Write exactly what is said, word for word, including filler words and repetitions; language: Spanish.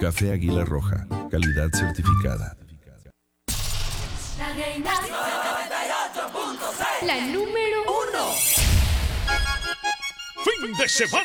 Café Águila Roja, calidad certificada. La reina noventa y ocho punto seis. La número uno. Fin de semana